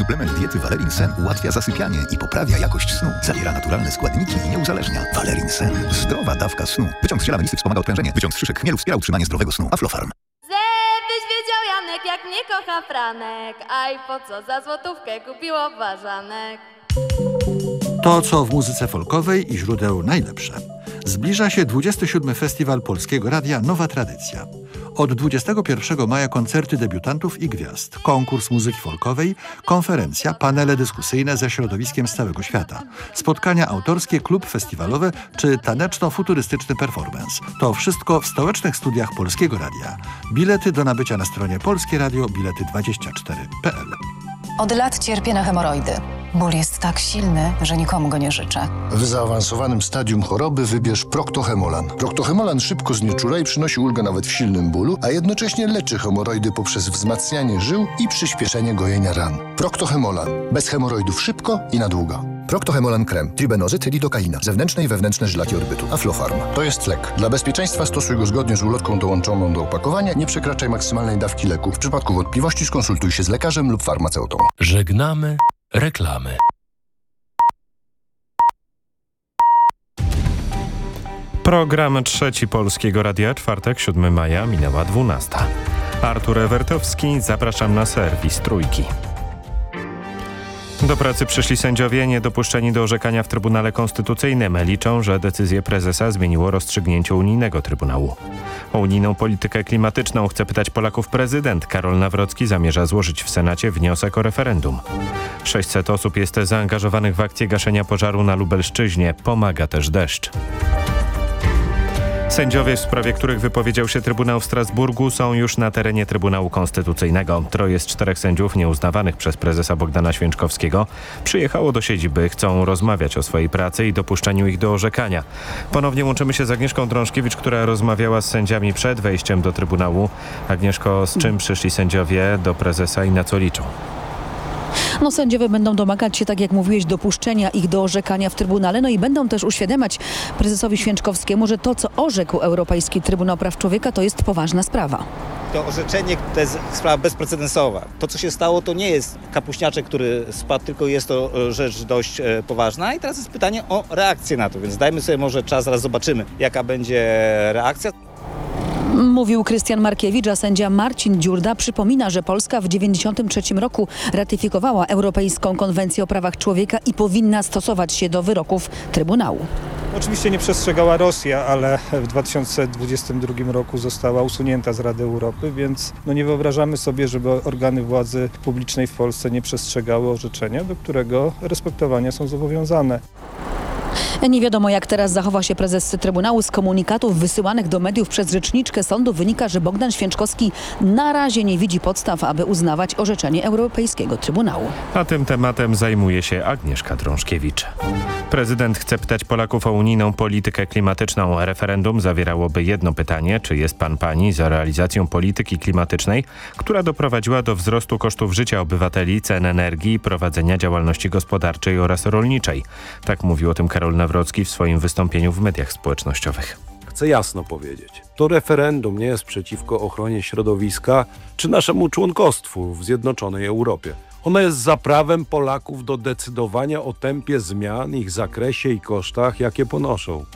Suplement diety Valerin Sen ułatwia zasypianie i poprawia jakość snu. Zawiera naturalne składniki i nie uzależnia. Valerin Sen. Zdrowa dawka snu. Wyciąg z ziela melisy wspomaga odprężenie. Wyciąg z szyszek chmielu wspiera utrzymanie zdrowego snu. Aflofarm. Żebyś wiedział, Janek, jak mnie kocha Franek. Aj, po co za złotówkę kupiło ważanek. To, co w muzyce folkowej i źródeł najlepsze. Zbliża się 27. Festiwal Polskiego Radia Nowa Tradycja. Od 21 maja koncerty debiutantów i gwiazd, konkurs muzyki folkowej, konferencja, panele dyskusyjne ze środowiskiem z całego świata, spotkania autorskie, klub festiwalowy czy taneczno-futurystyczny performance. To wszystko w stołecznych studiach Polskiego Radia. Bilety do nabycia na stronie Polskie Radio bilety24.pl. Od lat cierpię na hemoroidy. Ból jest tak silny, że nikomu go nie życzę. W zaawansowanym stadium choroby wybierz Proctohemolan. Proctohemolan szybko znieczula i przynosi ulgę nawet w silnym bólu, a jednocześnie leczy hemoroidy poprzez wzmacnianie żył i przyspieszenie gojenia ran. Proctohemolan. Bez hemoroidów szybko i na długo. Proctohemolan krem, tribenozyt, lidokaina, zewnętrzne i wewnętrzne żylaki orbytu. Aflofarm. To jest lek. Dla bezpieczeństwa stosuj go zgodnie z ulotką dołączoną do opakowania. Nie przekraczaj maksymalnej dawki leku. W przypadku wątpliwości skonsultuj się z lekarzem lub farmaceutą. Żegnamy reklamy. Program Trzeci Polskiego Radia, czwartek, 7 maja, minęła 12. Artur Ewertowski, zapraszam na serwis Trójki. Do pracy przyszli sędziowie niedopuszczeni do orzekania w Trybunale Konstytucyjnym. Liczą, że decyzję prezesa zmieniło rozstrzygnięcie unijnego Trybunału. O unijną politykę klimatyczną chce pytać Polaków prezydent. Karol Nawrocki zamierza złożyć w Senacie wniosek o referendum. 600 osób jest zaangażowanych w akcję gaszenia pożaru na Lubelszczyźnie. Pomaga też deszcz. Sędziowie, w sprawie których wypowiedział się Trybunał w Strasburgu, są już na terenie Trybunału Konstytucyjnego. 3 z 4 sędziów nieuznawanych przez prezesa Bogdana Święczkowskiego przyjechało do siedziby. Chcą rozmawiać o swojej pracy i dopuszczeniu ich do orzekania. Ponownie łączymy się z Agnieszką Drążkiewicz, która rozmawiała z sędziami przed wejściem do Trybunału. Agnieszko, z czym przyszli sędziowie do prezesa i na co liczą? Sędziowie będą domagać się, tak jak mówiłeś, dopuszczenia ich do orzekania w Trybunale, i będą też uświadamiać prezesowi Święczkowskiemu, że to, co orzekł Europejski Trybunał Praw Człowieka, to jest poważna sprawa. To orzeczenie to jest sprawa bezprecedensowa. To, co się stało, to nie jest kapuśniaczek, który spadł, tylko jest to rzecz dość poważna. I teraz jest pytanie o reakcję na to, więc dajmy sobie może czas, zaraz zobaczymy, jaka będzie reakcja. Mówił Krystian Markiewicz, a sędzia Marcin Dziurda przypomina, że Polska w 1993 roku ratyfikowała Europejską Konwencję o Prawach Człowieka i powinna stosować się do wyroków Trybunału. Oczywiście nie przestrzegała Rosja, ale w 2022 roku została usunięta z Rady Europy, więc nie wyobrażamy sobie, żeby organy władzy publicznej w Polsce nie przestrzegały orzeczenia, do którego respektowania są zobowiązane. Nie wiadomo, jak teraz zachowa się prezes Trybunału. Z komunikatów wysyłanych do mediów przez rzeczniczkę sądu wynika, że Bogdan Święczkowski na razie nie widzi podstaw, aby uznawać orzeczenie Europejskiego Trybunału. A tym tematem zajmuje się Agnieszka Drążkiewicz. Prezydent chce pytać Polaków o unijną politykę klimatyczną. Referendum zawierałoby jedno pytanie: czy jest pani za realizacją polityki klimatycznej, która doprowadziła do wzrostu kosztów życia obywateli, cen energii, prowadzenia działalności gospodarczej oraz rolniczej. Tak mówił o tym Karol Nawrocki w swoim wystąpieniu w mediach społecznościowych. Chcę jasno powiedzieć, to referendum nie jest przeciwko ochronie środowiska czy naszemu członkostwu w Zjednoczonej Europie. Ono jest za prawem Polaków do decydowania o tempie zmian, ich zakresie i kosztach, jakie ponoszą.